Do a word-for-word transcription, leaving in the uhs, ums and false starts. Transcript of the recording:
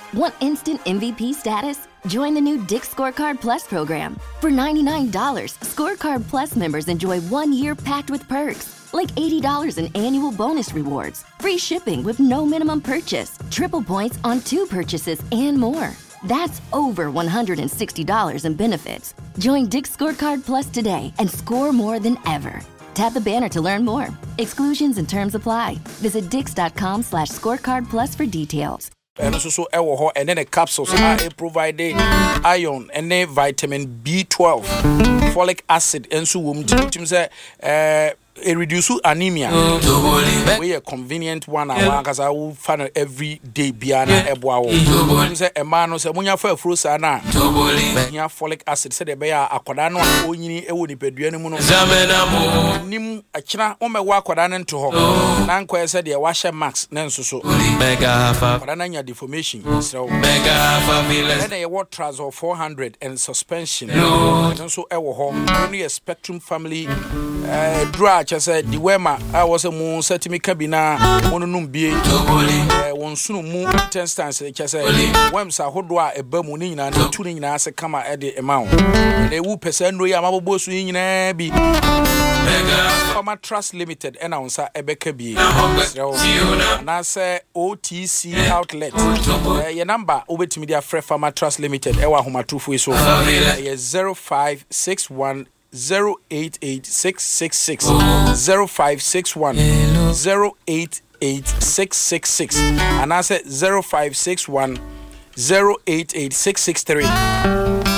Want instant M V P status? Join the new Dick's Scorecard Plus program. For ninety-nine dollars, Scorecard Plus members enjoy one year packed with perks, like eighty dollars in annual bonus rewards, free shipping with no minimum purchase, triple points on two purchases, and more. That's over one hundred sixty dollars in benefits. Join Dick's Scorecard Plus today and score more than ever. Tap the banner to learn more. Exclusions and terms apply. Visit dix.com slash scorecard plus for details. And also, so and then the capsules are provide iron and then vitamin B twelve, folic acid, and so um, uh, a reduce anemia. We a convenient one because I will find every day biana eboa. Say a man who say when you for fruits ana. Ya folic acid said the bear akwada no onyini ewo nipadua mu no. Nim achina o me wa akwada no nto ho. Na nko say de washe max na nso so. Akwada na nya deformation. So then they what trouser four hundred and suspension. So ewo ho. Only a Spectrum family uh drug just said the wema I was a moon set me cabina mononum be one sunu mu ten stance just said wemsa hodwa e ba mu ni na tu ni na se kama e de amount they will person no ya mabbo so nyina bi Farmer Trust Limited and announcer ebeka bi na say O T C outlet your number obetimi dia free Farmer Trust Limited e wa homa tufo so zero five six one zero eight eight six six six zero five six one zero eight eight six six six and I said zero five six one zero eight eight six six three.